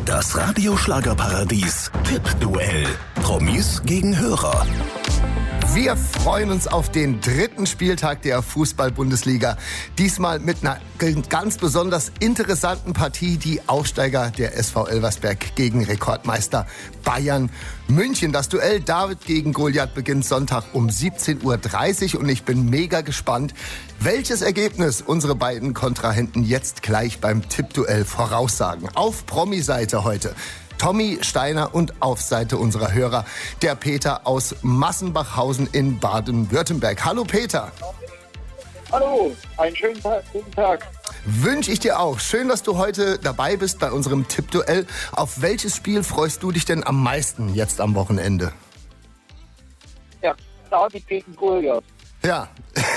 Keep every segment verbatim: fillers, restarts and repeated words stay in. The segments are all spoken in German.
Das Radio-Schlagerparadies Tippduell. Promis gegen Hörer. Wir freuen uns auf den dritten Spieltag der Fußball-Bundesliga. Diesmal mit einer ganz besonders interessanten Partie. Die Aufsteiger der S V Elversberg gegen Rekordmeister Bayern München. Das Duell David gegen Goliath beginnt Sonntag um siebzehn Uhr dreißig. Und ich bin mega gespannt, welches Ergebnis unsere beiden Kontrahenten jetzt gleich beim Tippduell voraussagen. Auf Promi-Seite heute Tommy Steiner und auf Seite unserer Hörer der Peter aus Massenbachhausen in Baden-Württemberg. Hallo Peter. Hallo, einen schönen Tag, guten Tag. Wünsche ich dir auch. Schön, dass du heute dabei bist bei unserem Tippduell. Auf welches Spiel freust du dich denn am meisten jetzt am Wochenende? Ja, David gegen Goliath. Ja.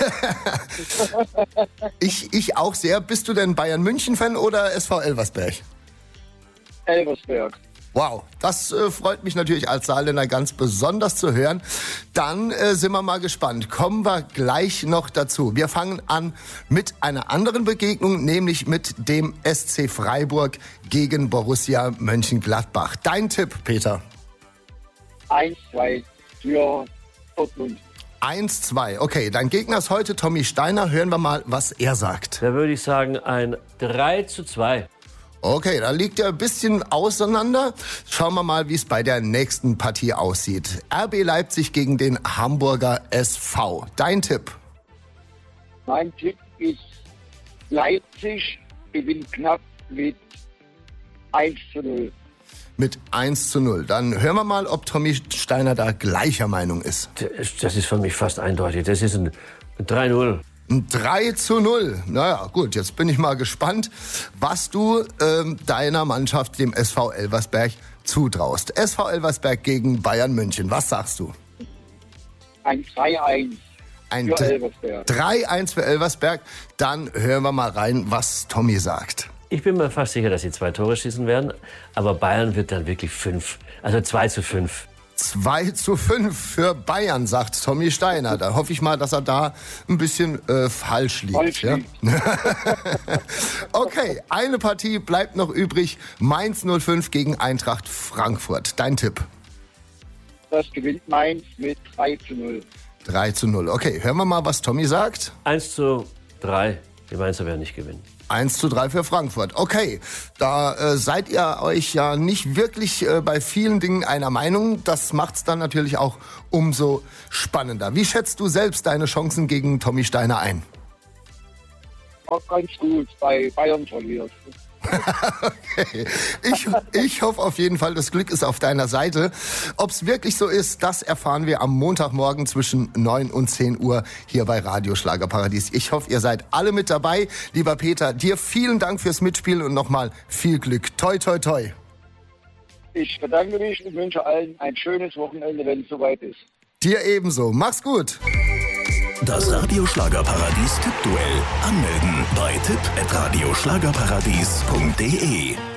ich, ich auch sehr. Bist du denn Bayern-München-Fan oder S V Elversberg? Elversberg. Wow, das äh, freut mich natürlich als Saarländer ganz besonders zu hören. Dann äh, sind wir mal gespannt. Kommen wir gleich noch dazu. Wir fangen an mit einer anderen Begegnung, nämlich mit dem S C Freiburg gegen Borussia Mönchengladbach. Dein Tipp, Peter? eins zwei für Dortmund. eins zwei. Okay, dein Gegner ist heute Tommy Steiner. Hören wir mal, was er sagt. Da würde ich sagen ein drei zu zwei. Okay, da liegt er ein bisschen auseinander. Schauen wir mal, wie es bei der nächsten Partie aussieht. R B Leipzig gegen den Hamburger S V. Dein Tipp? Mein Tipp ist Leipzig gewinnt knapp mit eins zu null. Mit eins zu null. Dann hören wir mal, ob Tommy Steiner da gleicher Meinung ist. Das ist für mich fast eindeutig. Das ist ein drei null. Ein drei zu null. Naja, gut, jetzt bin ich mal gespannt, was du ähm, deiner Mannschaft, dem S V Elversberg, zutraust. S V Elversberg gegen Bayern München. Was sagst du? Ein drei eins Ein für D- Elversberg. drei eins für Elversberg. Dann hören wir mal rein, was Tommy sagt. Ich bin mir fast sicher, dass sie zwei Tore schießen werden. Aber Bayern wird dann wirklich fünf. Also zwei zu fünf. zwei zu fünf für Bayern, sagt Tommy Steiner. Da hoffe ich mal, dass er da ein bisschen äh, falsch liegt. Falsch Ja? liegt. Okay, eine Partie bleibt noch übrig. Mainz null fünf gegen Eintracht Frankfurt. Dein Tipp? Das gewinnt Mainz mit drei zu null. drei zu null. Okay, hören wir mal, was Tommy sagt. eins zu drei. Die Mainzer werden nicht gewinnen. eins zu drei für Frankfurt. Okay, da äh, seid ihr euch ja nicht wirklich äh, bei vielen Dingen einer Meinung. Das macht's dann natürlich auch umso spannender. Wie schätzt du selbst deine Chancen gegen Tommy Steiner ein? Auch ganz gut, bei Bayern verliert. Okay. Ich, ich hoffe auf jeden Fall, das Glück ist auf deiner Seite. Ob es wirklich so ist, das erfahren wir am Montagmorgen zwischen neun und zehn Uhr hier bei Radio Schlagerparadies. Ich hoffe, ihr seid alle mit dabei. Lieber Peter, dir vielen Dank fürs Mitspielen und nochmal viel Glück. Toi, toi, toi. Ich bedanke mich und wünsche allen ein schönes Wochenende, wenn es soweit ist. Dir ebenso. Mach's gut. Das Radio-Schlagerparadies Tippduell. Anmelden bei tipp at radioschlagerparadies punkt de.